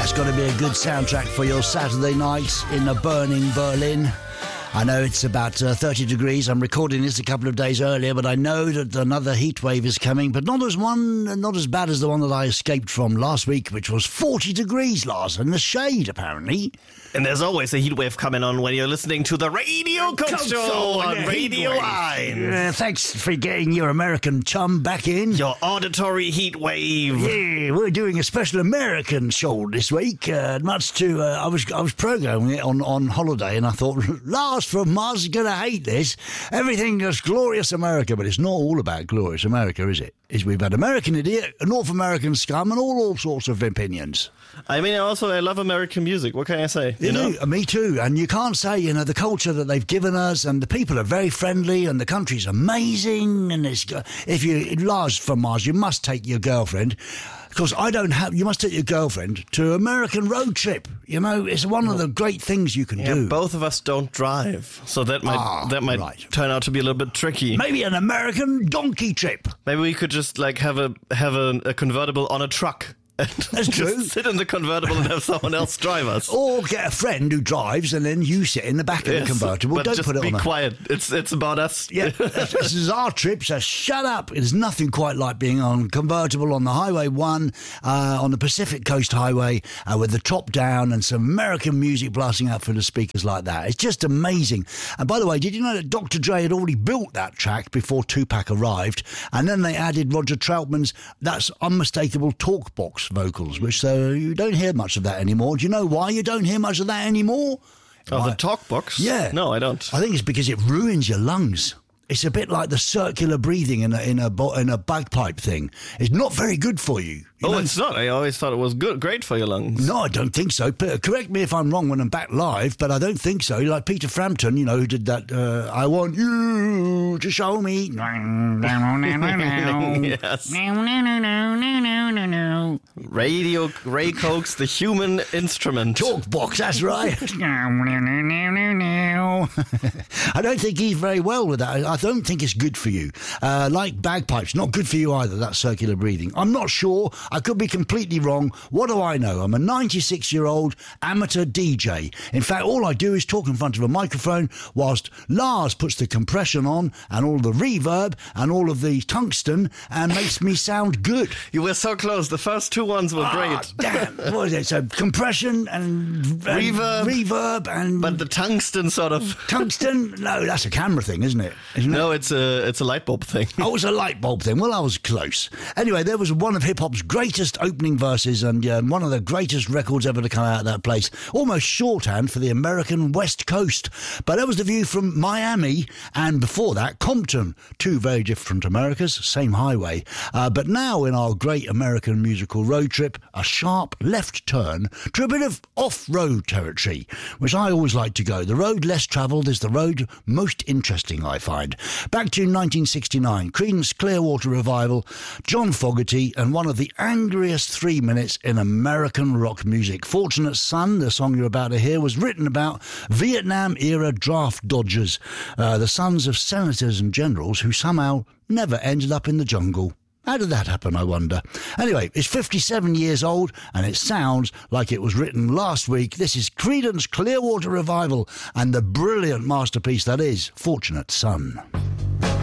That's got to be a good soundtrack for your Saturday night in a burning Berlin. I know it's about 30 degrees. I'm recording this a couple of days earlier, but I know that another heat wave is coming, but not as bad as the one that I escaped from last week, which was 40 degrees, Lars, in the shade, apparently. And there's always a heat wave coming on when you're listening to the Radio Coke Show on Radio 1. Thanks for getting your American chum back in. Your auditory heat wave. Yeah, we're doing a special American show this week. Much to I was programming it on holiday, and I thought Lars from Mars is going to hate this. Everything is glorious America, but it's not all about glorious America, is it? We've had American Idiot, North American Scum, and all sorts of opinions. I mean, I love American music. What can I say? You know? Me too. And you can't say, the culture that they've given us, and the people are very friendly, and the country's amazing. And Lars from Mars, you must take your girlfriend. Because you must take your girlfriend to American road trip. It's one of the great things you can do. Both of us don't drive, so that might turn out to be a little bit tricky. Maybe an American donkey trip. Maybe we could just have a convertible on a truck. That's true. Just sit in the convertible and have someone else drive us. Or get a friend who drives and then you sit in the back of the convertible. But don't just put it be on quiet. It's about us. Yeah, this is our trip, so shut up. There's nothing quite like being on convertible on the Highway 1, on the Pacific Coast Highway, with the top down and some American music blasting out through the speakers like that. It's just amazing. And by the way, did you know that Dr. Dre had already built that track before Tupac arrived? And then they added Roger Troutman's That's Unmistakable Talk Box vocals, which you don't hear much of that anymore. Do you know why you don't hear much of that anymore? Oh, the talk box? Yeah. No, I don't. I think it's because it ruins your lungs. It's a bit like the circular breathing in a bagpipe thing. It's not very good for you. It's not. I always thought it was great for your lungs. No, I don't think so. Correct me if I'm wrong when I'm back live, but I don't think so. Like Peter Frampton, who did that, I want you to show me. Yes. Ray Coke's The Human Instrument. Talk box, that's right. I don't think he's very well with that. I don't think it's good for you. Like bagpipes, not good for you either, that circular breathing. I'm not sure. I could be completely wrong. What do I know? I'm a 96-year-old amateur DJ. In fact, all I do is talk in front of a microphone whilst Lars puts the compression on and all the reverb and all of the tungsten and makes me sound good. You were so close. The first two ones were great. Damn. What was it? So compression and reverb and... But the tungsten sort of... Tungsten? No, that's a camera thing, isn't it? No, it's a light bulb thing. Oh, it's a light bulb thing. Well, I was close. Anyway, there was one of hip-hop's greatest opening verses and one of the greatest records ever to come out of that place. Almost shorthand for the American West Coast. But that was the view from Miami and before that, Compton. Two very different Americas, same highway. But now in our great American musical road trip, a sharp left turn to a bit of off-road territory, which I always like to go. The road less travelled is the road most interesting, I find. Back to 1969, Creedence Clearwater Revival, John Fogerty, and one of the angriest 3 minutes in American rock music. Fortunate Son, the song you're about to hear, was written about Vietnam-era draft dodgers, the sons of senators and generals who somehow never ended up in the jungle. How did that happen, I wonder? Anyway, it's 57 years old, and it sounds like it was written last week. This is Creedence Clearwater Revival and the brilliant masterpiece that is Fortunate Son.